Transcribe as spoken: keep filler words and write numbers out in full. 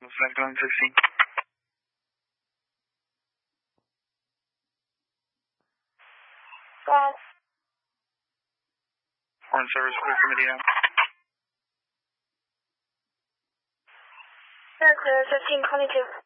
Select one sixteen. Yes. Foreign service clear for Medina. Clear, clear, fifteen twenty-two.